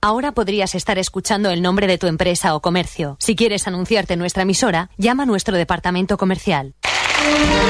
Ahora podrías estar escuchando el nombre de tu empresa o comercio. Si quieres anunciarte en nuestra emisora, llama a nuestro departamento comercial.